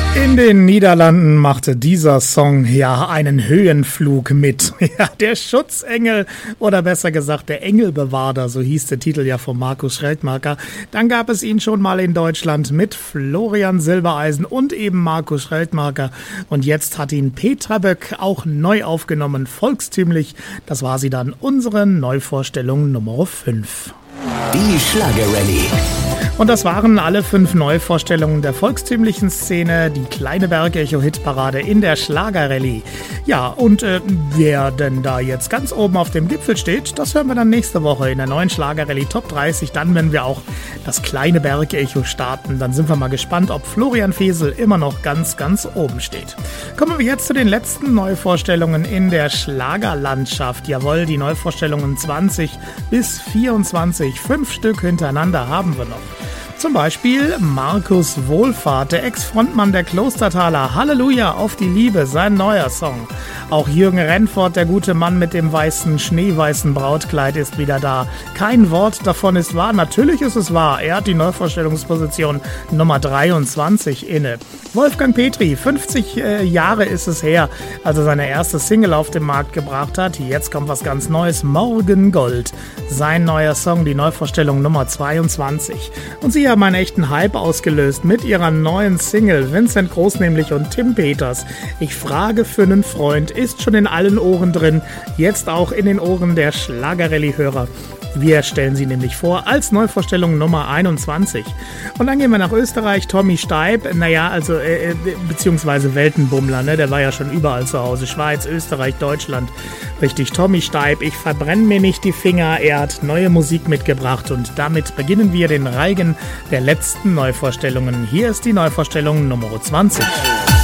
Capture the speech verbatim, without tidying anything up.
In den Niederlanden machte dieser Song ja einen Höhenflug mit. Ja, der Schutzengel oder besser gesagt der Engelbewahrer, so hieß der Titel ja von Markus Schreldmacher. Dann gab es ihn schon mal in Deutschland mit Florian Silbereisen und eben Markus Schreldmacher. Und jetzt hat ihn Petra Böck auch neu aufgenommen, volkstümlich. Das war sie dann, unsere Neuvorstellung Nummer fünf. Die Schlagerrallye. Und das waren alle fünf Neuvorstellungen der volkstümlichen Szene, die kleine Bergecho-Hitparade in der Schlagerrallye. Ja, und äh, wer denn da jetzt ganz oben auf dem Gipfel steht, das hören wir dann nächste Woche in der neuen Schlagerrallye Top dreißig. Dann, wenn wir auch das kleine Bergecho starten, dann sind wir mal gespannt, ob Florian Fesel immer noch ganz, ganz oben steht. Kommen wir jetzt zu den letzten Neuvorstellungen in der Schlagerlandschaft. Jawohl, die Neuvorstellungen zwanzig bis vierundzwanzig, fünf Stück hintereinander haben wir noch. Zum Beispiel Markus Wohlfahrt, der Ex-Frontmann der Klostertaler. Halleluja, auf die Liebe, sein neuer Song. Auch Jürgen Rennfort, der gute Mann mit dem weißen, schneeweißen Brautkleid, ist wieder da. Kein Wort davon ist wahr. Natürlich ist es wahr. Er hat die Neuvorstellungsposition Nummer dreiundzwanzig inne. Wolfgang Petri, fünfzig äh, Jahre ist es her, als er seine erste Single auf den Markt gebracht hat. Jetzt kommt was ganz Neues, Morgengold. Sein neuer Song, die Neuvorstellung Nummer zweiundzwanzig. Und sie haben einen echten Hype ausgelöst mit ihrer neuen Single, Vincent Groß nämlich und Tim Peters. Ich frage für einen Freund, ist schon in allen Ohren drin, jetzt auch in den Ohren der Schlagerrallye-Hörer. Wir stellen sie nämlich vor als Neuvorstellung Nummer einundzwanzig. Und dann gehen wir nach Österreich, Tommy Steib, naja, also, äh, beziehungsweise Weltenbummler, ne, der war ja schon überall zu Hause, Schweiz, Österreich, Deutschland. Richtig, Tommy Steib, ich verbrenne mir nicht die Finger, er hat neue Musik mitgebracht und damit beginnen wir den Reigen der letzten Neuvorstellungen. Hier ist die Neuvorstellung Nummer zwanzig.